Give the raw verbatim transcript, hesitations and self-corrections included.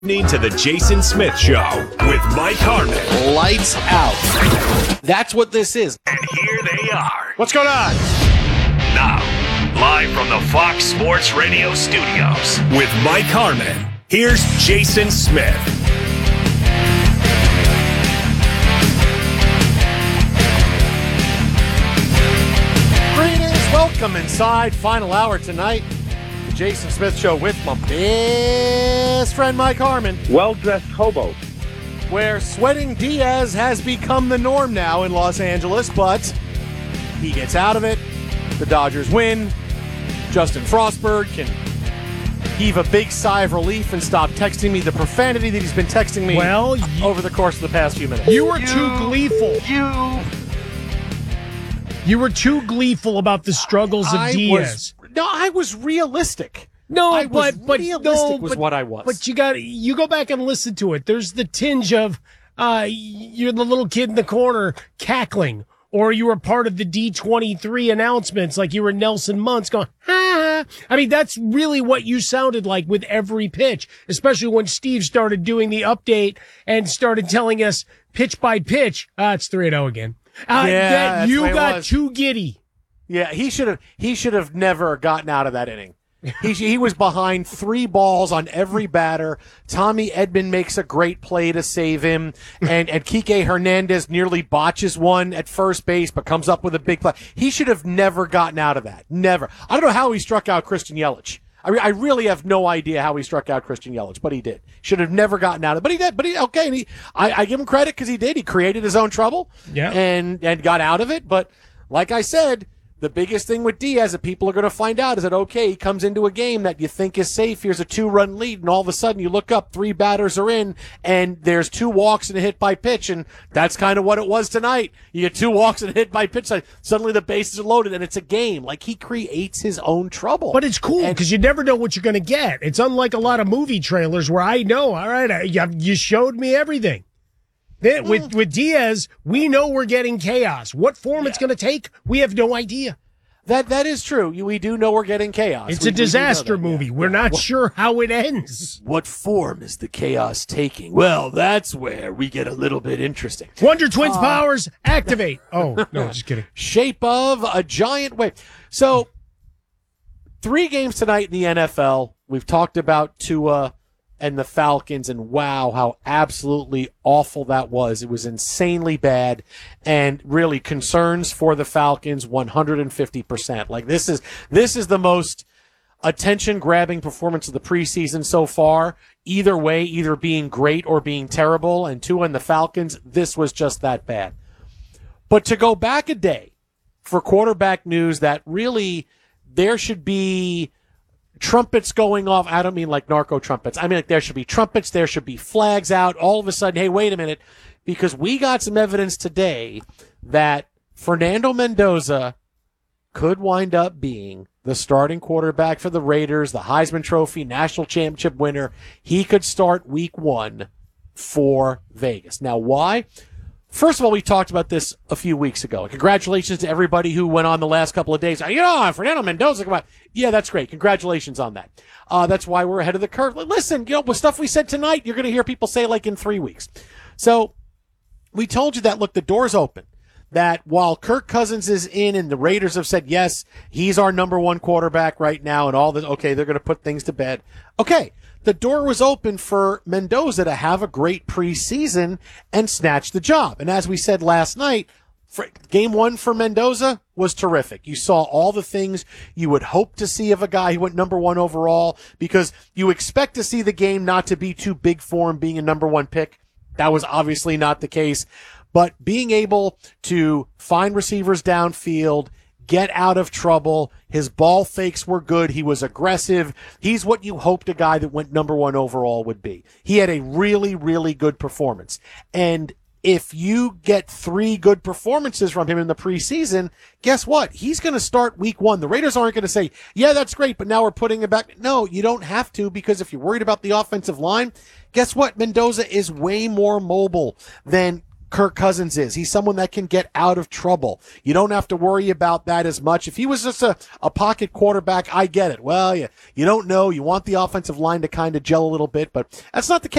Listening to the Jason Smith Show with Mike Harmon. Lights out. That's what this is. And here they are. What's going on? Now, live from the Fox Sports Radio studios with Mike Harmon. Here's Jason Smith. Greetings. Welcome inside. Final hour tonight. The Jason Smith Show with my best friend Mike Harmon. Well-dressed hobo. Where sweating Diaz has become the norm now in Los Angeles, but he gets out of it. The Dodgers win. Justin Frostberg can heave a big sigh of relief and stop texting me the profanity that he's been texting me well, you, over the course of the past few minutes. You were you, too gleeful. You You were too gleeful about the struggles of I Diaz. Was, no, I was realistic. No, I but was but realistic no, was but, what I was. But you got you go back and listen to it. There's the tinge of uh, you're the little kid in the corner cackling, or you were part of the D twenty-three announcements, like you were Nelson Muntz going, ha. I mean, that's really what you sounded like with every pitch, especially when Steve started doing the update and started telling us pitch by pitch. Uh, it's three and oh again. Uh, yeah, that you got was. too giddy. Yeah, he should have. He should have never gotten out of that inning. He he was behind three balls on every batter. Tommy Edman makes a great play to save him, and and Kike Hernandez nearly botches one at first base, but comes up with a big play. He should have never gotten out of that. Never. I don't know how he struck out Christian Yelich. I, re- I really have no idea how he struck out Christian Yelich, but he did. Should have never gotten out of it, but he did. But he okay. And he, I, I give him credit because he did. He created his own trouble, yeah, and and got out of it. But like I said, the biggest thing with Diaz that people are going to find out is that, okay, he comes into a game that you think is safe. Here's a two-run lead, and all of a sudden you look up, three batters are in, and there's two walks and a hit by pitch, and that's kind of what it was tonight. You get two walks and a hit by pitch, suddenly the bases are loaded, and it's a game. Like, he creates his own trouble. But it's cool because you never know what you're going to get. It's unlike a lot of movie trailers where I know, all right, I, you showed me everything. Then, with, with Diaz, we know we're getting chaos. What form yeah. it's going to take, we have no idea. That That is true. We do know we're getting chaos. It's we, a disaster we movie. Yeah. We're not what, sure how it ends. What form is the chaos taking? Well, that's where we get a little bit interesting. Wonder Twins uh, powers activate. Oh, no, just kidding. Shape of a giant wave. So, three games tonight in the N F L. We've talked about Tua and the Falcons, and wow, how absolutely awful that was. It was insanely bad, and really concerns for the Falcons one hundred fifty percent. Like, this is this is the most attention-grabbing performance of the preseason so far. Either way, either being great or being terrible, and Tua and the Falcons, this was just that bad. But to go back a day for quarterback news that really there should be trumpets going off. I don't mean like narco trumpets. I mean, like, there should be trumpets. There should be flags out. All of a sudden, hey, wait a minute, because we got some evidence today that Fernando Mendoza could wind up being the starting quarterback for the Raiders, the Heisman Trophy, national championship winner. He could start week one for Vegas. Now, why? First of all, we talked about this a few weeks ago. Congratulations to everybody who went on the last couple of days. You know, Fernando Mendoza, come on. Yeah, that's great. Congratulations on that. Uh, that's why we're ahead of the curve. Listen, you know, with stuff we said tonight, you're going to hear people say like in three weeks. So we told you that, look, the door's open. That while Kirk Cousins is in and the Raiders have said, yes, he's our number one quarterback right now and all this, okay, they're going to put things to bed. Okay. The door was open for Mendoza to have a great preseason and snatch the job. And as we said last night, for game one for Mendoza was terrific. You saw all the things you would hope to see of a guy who went number one overall, because you expect to see the game not to be too big for him being a number one pick. That was obviously not the case. But being able to find receivers downfield, get out of trouble. His ball fakes were good. He was aggressive. He's what you hoped a guy that went number one overall would be. He had a really, really good performance. And if you get three good performances from him in the preseason, guess what? He's going to start week one. The Raiders aren't going to say, yeah, that's great, but now we're putting him back. No, you don't have to, because if you're worried about the offensive line, guess what? Mendoza is way more mobile than Kirk Cousins is. He's someone that can get out of trouble. You don't have to worry about that as much. If he was just a, a pocket quarterback, I get it. Well, you, you don't know. You want the offensive line to kind of gel a little bit, but that's not the case.